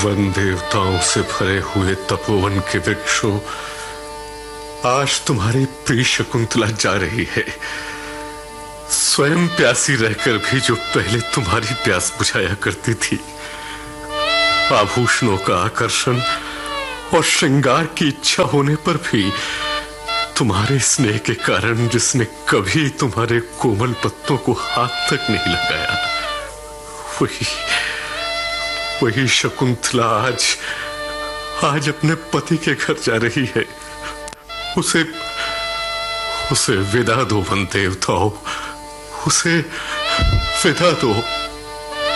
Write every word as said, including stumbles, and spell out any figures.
One देवताओं से भरे हुए तपोवन के वृक्षों, आज तुम्हारी प्रिय शकुंतला जा रही है। स्वयं प्यासी रहकर भी जो पहले तुम्हारी प्यास बुझाया करती थी, आभूषणों का आकर्षण और श्रृंगार की इच्छा होने पर भी तुम्हारे स्नेह के कारण जिसने कभी तुम्हारे कोमल पत्तों को हाथ तक नहीं लगाया, वही वही शकुंतला आज आज अपने पति के घर जा रही है। उसे उसे विदा दो वन देवताओं, उसे विदा दो।